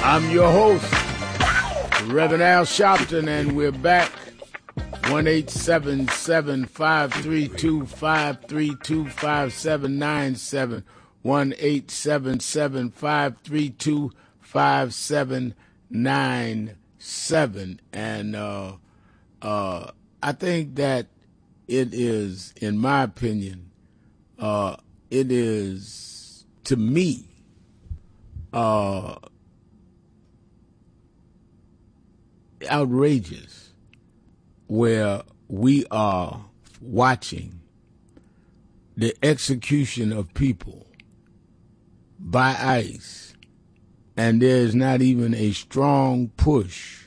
I'm your host, Reverend Al Sharpton, and we're back. 1-877-532-5797. 1-877-532-5797. And I think that it is, in my opinion, it is, to me, outrageous where we are watching the execution of people by ICE, and there's not even a strong push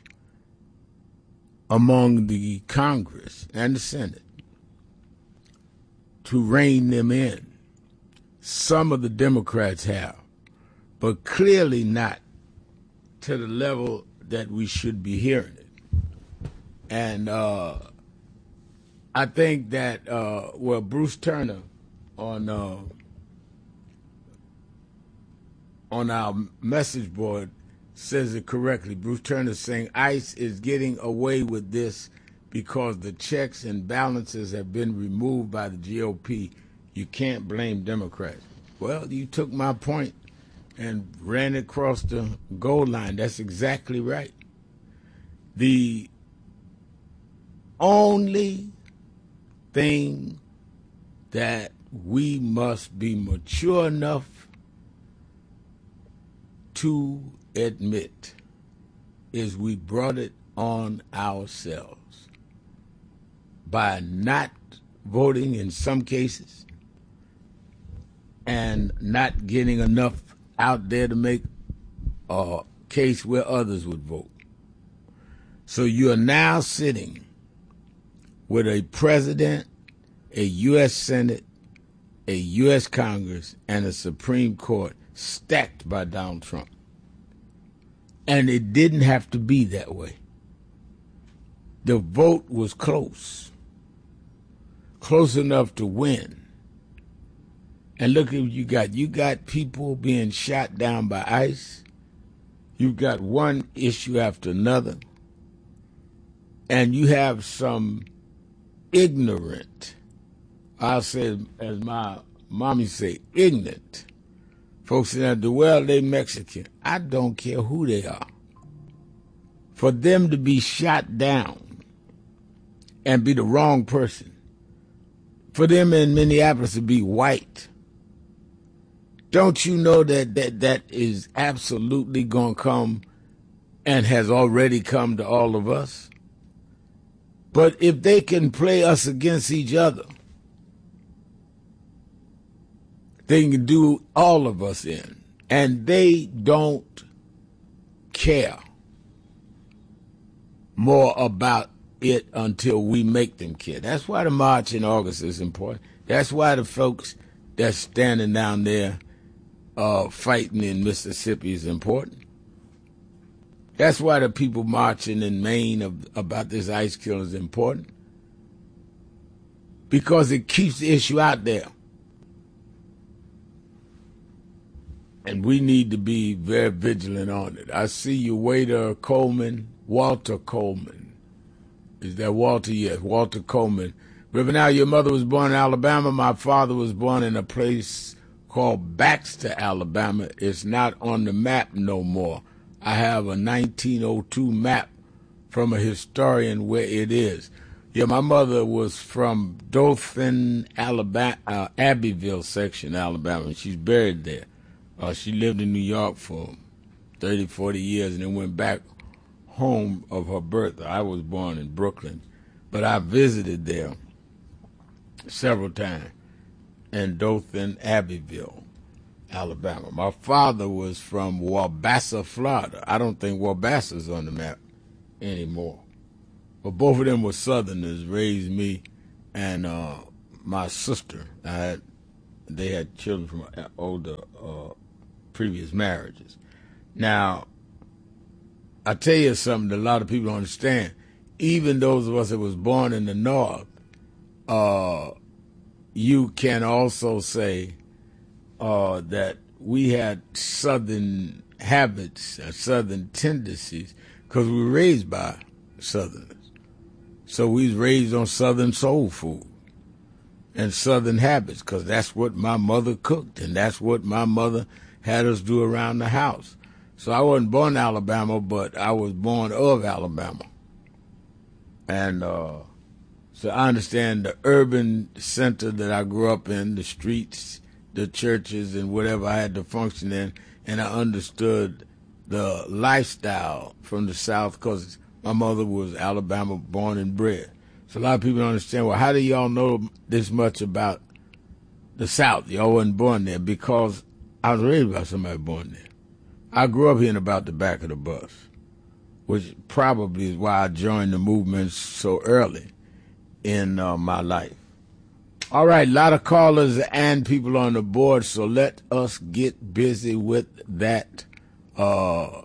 among the Congress and the Senate to rein them in. Some of the Democrats have, but clearly not to the level that we should be hearing it. And I think that, Bruce Turner on our message board says it correctly. Bruce Turner is saying ICE is getting away with this because the checks and balances have been removed by the GOP. You can't blame Democrats. Well, you took my point and ran across the goal line. That's exactly right. The only thing that we must be mature enough to admit is we brought it on ourselves by not voting in some cases and not getting enough out there to make a case where others would vote. So you are now sitting with a president, a U.S. Senate, a U.S. Congress, and a Supreme Court stacked by Donald Trump. And it didn't have to be that way. The vote was close enough to win. And look at what you got. You got people being shot down by ICE. You've got one issue after another. And you have some ignorant, I'll say, as my mommy say, ignorant folks in the well, they Mexican. I don't care who they are. For them to be shot down and be the wrong person, for them in Minneapolis to be white, don't you know that is absolutely going to come and has already come to all of us? But if they can play us against each other, they can do all of us in. And they don't care more about it until we make them care. That's why the march in August is important. That's why the folks that's standing down there fighting in Mississippi is important. That's why the people marching in Maine about this ICE killing is important. Because it keeps the issue out there. And we need to be very vigilant on it. I see you, Walter Coleman. Is that Walter? Yes, Walter Coleman. Reverend Al, your mother was born in Alabama. My father was born in a place called Baxter, Alabama. It's not on the map no more. I have a 1902 map from a historian where it is. Yeah, my mother was from Dothan, Alabama, Abbeville section, Alabama, and she's buried there. She lived in New York for 30, 40 years and then went back home of her birth. I was born in Brooklyn, but I visited there several times in Dothan, Abbeville, Alabama. My father was from Wabassa, Florida. I don't think Wabassa's on the map anymore. But both of them were Southerners, raised me and my sister. They had children from older previous marriages. Now, I tell you something that a lot of people don't understand. Even those of us that was born in the North, you can also say that we had Southern habits, Southern tendencies, because we were raised by Southerners. So we was raised on Southern soul food and Southern habits, because that's what my mother cooked, and that's what my mother had us do around the house. So I wasn't born in Alabama, but I was born of Alabama. And so I understand the urban center that I grew up in, the streets, the churches, and whatever I had to function in, and I understood the lifestyle from the South because my mother was Alabama born and bred. So a lot of people don't understand, well, how do y'all know this much about the South? Y'all wasn't born there. Because I was raised by somebody born there. I grew up hearing about the back of the bus, which probably is why I joined the movement so early in my life. All right, a lot of callers and people on the board, so let us get busy with that. I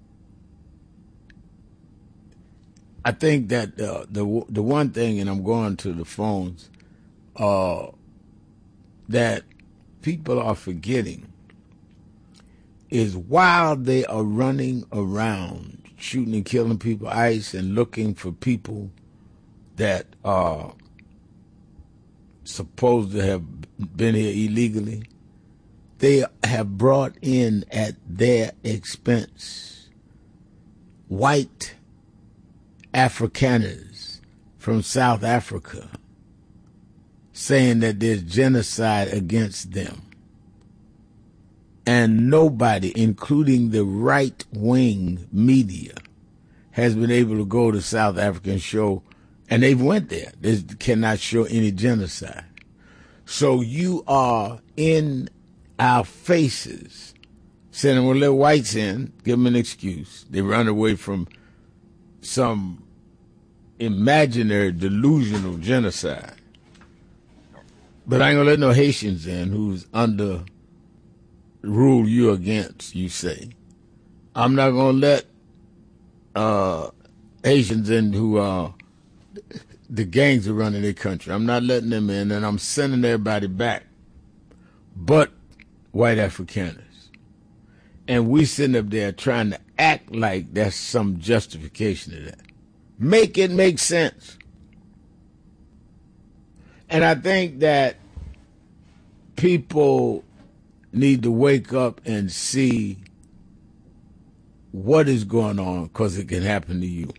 think that the one thing, and I'm going to the phones, that people are forgetting is while they are running around shooting and killing people, ICE, and looking for people that are supposed to have been here illegally, they have brought in at their expense white Afrikaners from South Africa, saying that there's genocide against them. And nobody, including the right-wing media, has been able to go to South Africa and show, and they've went there, they cannot show any genocide. So you are in our faces saying, well, let whites in, give them an excuse. They run away from some imaginary, delusional genocide. But I ain't gonna let no Haitians in who's under rule you against, you say. I'm not gonna let Haitians in who are the gangs are running their country. I'm not letting them in, and I'm sending everybody back but white Afrikaners. And we sitting up there trying to act like that's some justification of that. Make it make sense. And I think that people need to wake up and see what is going on, because it can happen to you.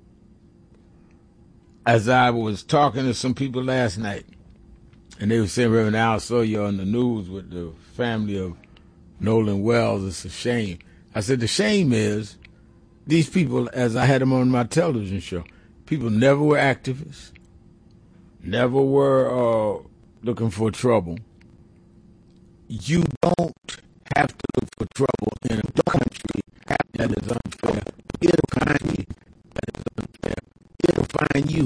As I was talking to some people last night, and they were saying, Reverend Al, saw you on the news with the family of Nolan Wells. It's a shame. I said, the shame is these people, as I had them on my television show, people never were activists, never were looking for trouble. You don't have to look for trouble in a country that is unfair. It'll find you. That is unfair. It'll find you.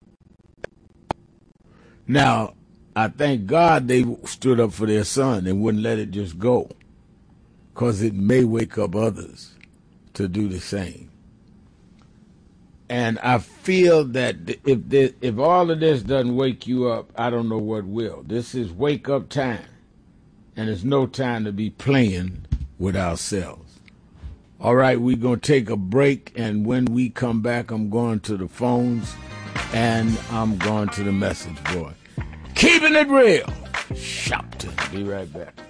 Now, I thank God they stood up for their son and wouldn't let it just go, because it may wake up others to do the same. And I feel that if all of this doesn't wake you up, I don't know what will. This is wake up time, and it's no time to be playing with ourselves. All right, we're going to take a break, and when we come back, I'm going to the phones, and I'm going to the message board. Keeping it real. Shout. Be right back.